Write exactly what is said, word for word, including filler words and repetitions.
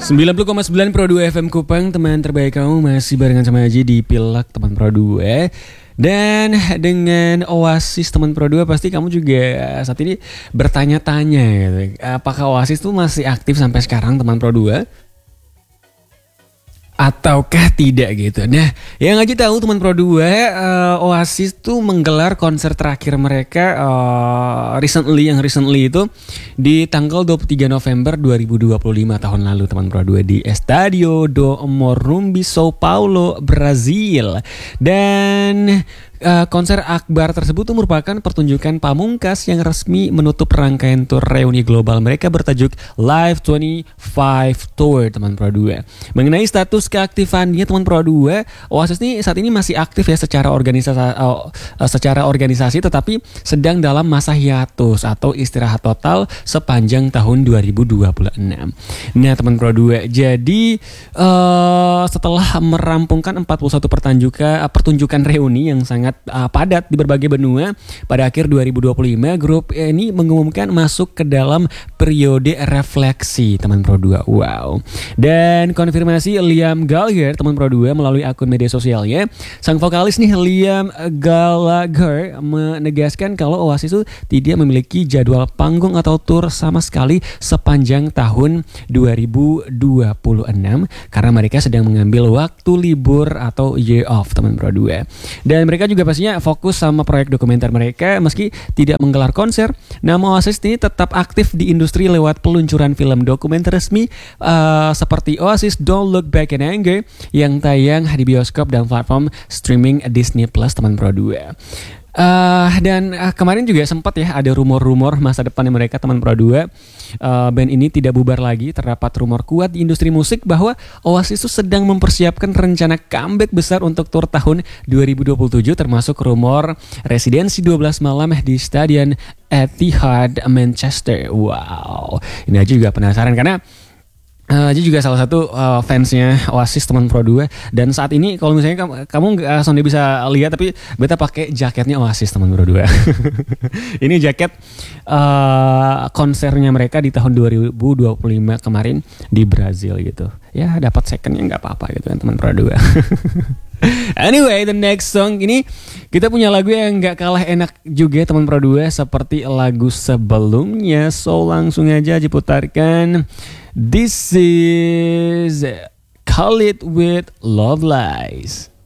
sembilan puluh koma sembilan Pro dua F M Kupang, teman terbaik kamu masih barengan sama Aji di Pilek teman Pro dua. Dan dengan Oasis teman Pro dua pasti kamu juga saat ini bertanya-tanya gitu. Apakah Oasis tuh masih aktif sampai sekarang teman Pro dua? Ataukah tidak gitu. Nah, yang aja tahu teman Pro dua, uh, Oasis tuh menggelar konser terakhir mereka uh, recently yang recently itu di tanggal dua puluh tiga November dua ribu dua puluh lima tahun lalu teman Pro dua di Estádio do Morumbi, São Paulo, Brazil. Dan Uh, konser akbar tersebut tuh merupakan pertunjukan pamungkas yang resmi menutup rangkaian tur reuni global mereka bertajuk Live dua puluh lima Tour teman Pro dua. Mengenai status keaktifannya teman Pro dua, Oasis ini saat ini masih aktif ya secara organisasi uh, uh, secara organisasi tetapi sedang dalam masa hiatus atau istirahat total sepanjang tahun dua ribu dua puluh enam. Nah teman Pro dua, jadi uh, setelah merampungkan empat puluh satu pertunjukan uh, pertunjukan reuni yang sangat Uh, padat di berbagai benua, pada akhir dua ribu dua puluh lima grup ini mengumumkan masuk ke dalam periode refleksi teman Pro dua. Wow. Dan konfirmasi Liam Gallagher teman Pro dua melalui akun media sosialnya, sang vokalis nih Liam Gallagher menegaskan kalau Oasis itu tidak memiliki jadwal panggung atau tur sama sekali sepanjang tahun dua ribu dua puluh enam karena mereka sedang mengambil waktu libur atau year off teman Pro dua. Dan mereka juga juga pastinya fokus sama proyek dokumenter mereka meski tidak menggelar konser. Nama Oasis ini tetap aktif di industri lewat peluncuran film dokumenter resmi uh, seperti Oasis Don't Look Back in Anger yang tayang di bioskop dan platform streaming Disney Plus teman Pro dua. Uh, dan uh, kemarin juga sempat ya ada rumor-rumor masa depannya mereka teman Pro dua. Uh, band ini tidak bubar lagi. Terdapat rumor kuat di industri musik bahwa Oasis itu sedang mempersiapkan rencana comeback besar untuk tur tahun dua ribu dua puluh tujuh, termasuk rumor residensi dua belas malam di Stadion Etihad Manchester. Wow, ini aja juga penasaran karena Uh, dia juga salah satu uh, fansnya Oasis teman Pro dua. Dan saat ini kalau misalnya kamu, kamu uh, Sonde bisa lihat, tapi beta pakai jaketnya Oasis teman Pro dua. Ini jaket uh, konsernya mereka di tahun dua ribu dua puluh lima kemarin di Brazil gitu. Ya dapat secondnya nggak apa-apa gitu kan teman Pro dua. Anyway, the next song ini kita punya lagu yang gak kalah enak juga teman Pro dua seperti lagu sebelumnya. So langsung aja diputarkan. This is Call It With Love Lies.